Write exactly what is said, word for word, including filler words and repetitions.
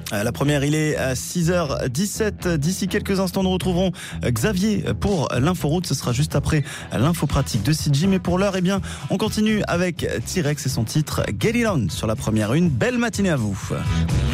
La première, il est à six heures dix-sept. D'ici quelques instants, nous retrouverons Xavier pour l'inforoute. Ce sera juste après l'info pratique de C J. Mais pour l'heure, eh bien, on continue avec T-Rex et son titre Get It On sur la première une. Belle matinée à vous.